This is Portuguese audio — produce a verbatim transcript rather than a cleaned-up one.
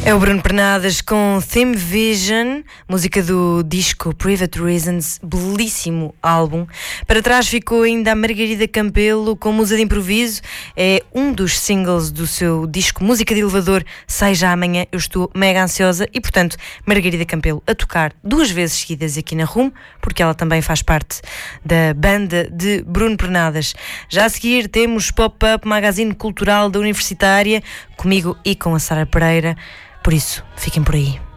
É o Bruno Pernadas com Theme Vision, música do disco Private Reasons, belíssimo álbum. Para trás ficou ainda a Margarida Campelo com Musa de Improviso, é um dos singles do seu disco Música de Elevador, sai já amanhã. Eu estou mega ansiosa e, portanto, Margarida Campelo a tocar duas vezes seguidas aqui na RUM, porque ela também faz parte da banda de Bruno Pernadas. Já a seguir temos Pop-Up, magazine cultural da Universitária, comigo e com a Sara Pereira. Por isso, fiquem por aí.